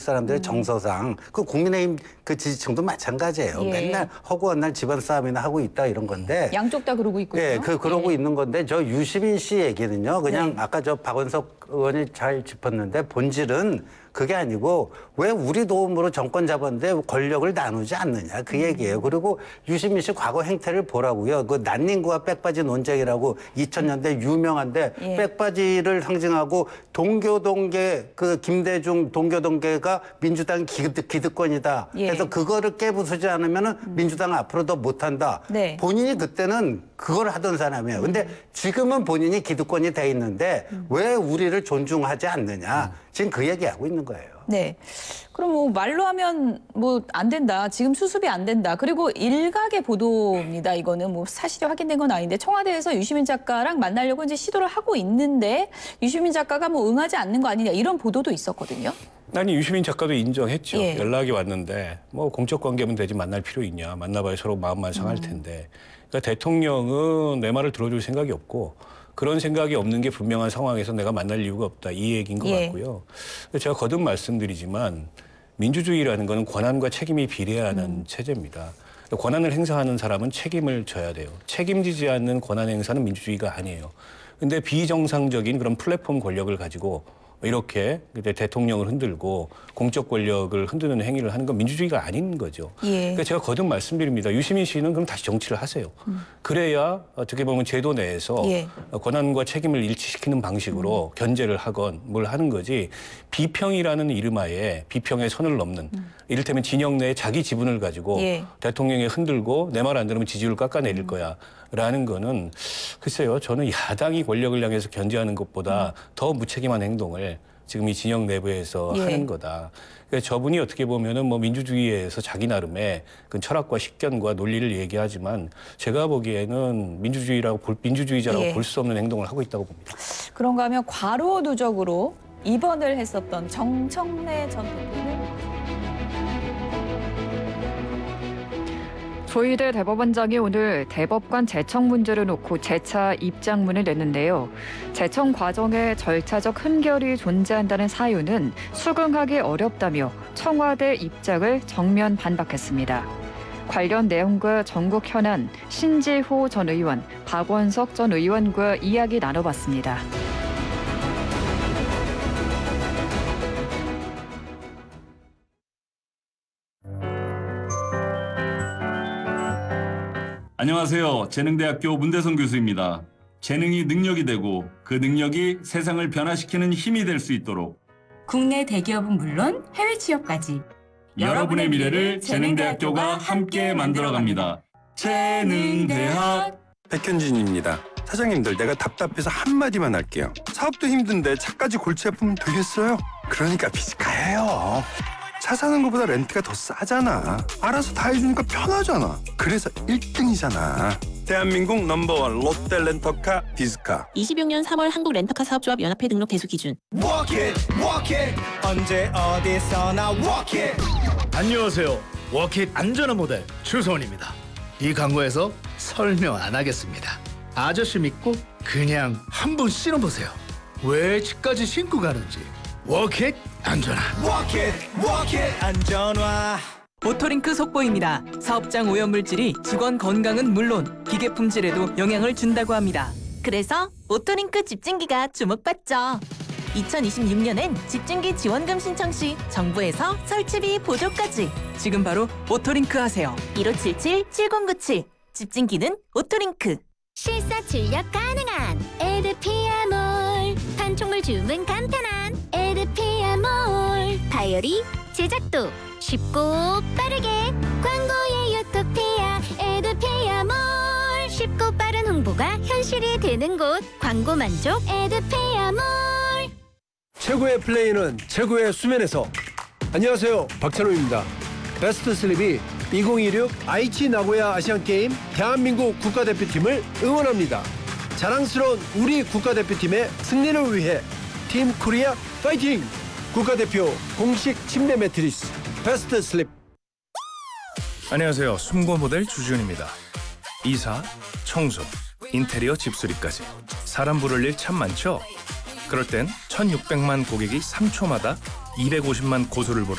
사람들의 정서상 그 국민의힘 그 지지층도 마찬가지예요. 예. 맨날 허구한 날 집안 싸움이나 하고 있다 이런 건데. 양쪽 다 그러고 있군요. 예, 그러고 있는 건데 저 유시민 씨 얘기는요. 그냥 네. 아까 저 박원석 의원이 잘 짚었는데 본질은 그게 아니고 왜 우리 도움으로 정권 잡았는데 권력을 나누지 않느냐 그 얘기예요. 그리고 유시민 씨 과거 행태를 보라고요. 그 난닝구와 백바지 논쟁이라고 2000년대 유명한데 예. 백바지를 상징하고 동교동계 그 김대중 동교동계가 민주당 기득권이다. 예. 그래서 그거를 깨부수지 않으면은 민주당은 앞으로 더 못한다. 네. 본인이 그때는 그걸 하던 사람이에요. 근데 지금은 본인이 기득권이 돼 있는데 왜 우리를 존중하지 않느냐. 지금 그 얘기하고 있는 거예요. 네. 그럼 뭐 말로 하면 뭐 안 된다. 지금 수습이 안 된다. 그리고 일각의 보도입니다. 이거는 뭐 사실이 확인된 건 아닌데 청와대에서 유시민 작가랑 만나려고 이제 시도를 하고 있는데 유시민 작가가 뭐 응하지 않는 거 아니냐 이런 보도도 있었거든요. 아니 유시민 작가도 인정했죠. 예. 연락이 왔는데 뭐 공적 관계면 되지 만날 필요 있냐. 만나봐야 서로 마음만 상할 텐데. 그러니까 대통령은 내 말을 들어줄 생각이 없고 그런 생각이 없는 게 분명한 상황에서 내가 만날 이유가 없다. 이 얘기인 것 예. 같고요. 제가 거듭 말씀드리지만 민주주의라는 것은 권한과 책임이 비례하는 체제입니다. 권한을 행사하는 사람은 책임을 져야 돼요. 책임지지 않는 권한 행사는 민주주의가 아니에요. 근데 비정상적인 그런 플랫폼 권력을 가지고 이렇게 대통령을 흔들고 공적 권력을 흔드는 행위를 하는 건 민주주의가 아닌 거죠. 예. 그러니까 제가 거듭 말씀드립니다. 유시민 씨는 그럼 다시 정치를 하세요. 그래야 어떻게 보면 제도 내에서 예. 권한과 책임을 일치시키는 방식으로 견제를 하건 뭘 하는 거지 비평이라는 이름하에 비평의 선을 넘는 이를테면 진영 내에 자기 지분을 가지고 예. 대통령이 흔들고 내 말 안 들으면 지지율 깎아내릴 거야. 라는 거는 글쎄요. 저는 야당이 권력을 향해서 견제하는 것보다 더 무책임한 행동을 지금 이 진영 내부에서 예. 하는 거다. 그러니까 저분이 어떻게 보면은 뭐 민주주의에서 자기 나름의 그 철학과 식견과 논리를 얘기하지만 제가 보기에는 민주주의자라고 예. 볼 수 없는 행동을 하고 있다고 봅니다. 그런가 하면 과로 누적으로 입원을 했었던 정청래 전 대표는 조희대 대법원장이 오늘 대법관 재청 문제를 놓고 재차 입장문을 냈는데요. 재청 과정에 절차적 흠결이 존재한다는 사유는 수긍하기 어렵다며 청와대 입장을 정면 반박했습니다. 관련 내용과 전국 현안 신지호 전 의원, 박원석 전 의원과 이야기 나눠봤습니다. 안녕하세요. 재능대학교 문대성 교수입니다. 재능이 능력이 되고 그 능력이 세상을 변화시키는 힘이 될 수 있도록 국내 대기업은 물론 해외 취업까지 여러분의 미래를 재능대학교가 함께 만들어갑니다. 재능대학 백현진입니다. 사장님들 내가 답답해서 한마디만 할게요. 사업도 힘든데 차까지 골치 아프면 되겠어요? 그러니까 비즈카예요. 차 사는 것보다 렌트가 더 싸잖아. 알아서 다 해주니까 편하잖아. 그래서 1등이잖아. 대한민국 넘버원 롯데 렌터카 비즈카. 26년 3월 한국 렌터카 사업조합 연합회 등록 대수 기준. Walk it, walk it. 언제 어디서나 walk it. 안녕하세요. 워킷 안전한 모델 추성훈입니다. 이 광고에서 설명 안 하겠습니다. 아저씨 믿고 그냥 한번 신어보세요. 왜 집까지 신고 가는지. 워킷 안전한. Walk it, walk it. 안전화. 오토링크 속보입니다. 사업장 오염물질이 직원 건강은 물론 기계 품질에도 영향을 준다고 합니다. 그래서 오토링크 집진기가 주목받죠. 2026년엔 집진기 지원금 신청 시 정부에서 설치비 보조까지. 지금 바로 오토링크 하세요. 1577-7097 집진기는 오토링크. 실사 출력 가능한 에드피아몰. 판촉물 주문 간편한 에드피아몰. 다이어리 제작도 쉽고 빠르게. 광고의 유토피아 에드피아몰. 쉽고 빠른 홍보가 현실이 되는 곳. 광고 만족 에드피아몰. 최고의 플레이는 최고의 수면에서. 안녕하세요, 박찬호입니다. 베스트 슬립이 2026 아이치 나고야 아시안게임 대한민국 국가대표팀을 응원합니다. 자랑스러운 우리 국가대표팀의 승리를 위해 팀 코리아 파이팅! 국가대표 공식 침대 매트리스 베스트 슬립. 안녕하세요. 숨고 모델 주지훈입니다. 이사, 청소, 인테리어 집수리까지 사람 부를 일 참 많죠? 그럴 땐 1600만 고객이 3초마다 250만 고소를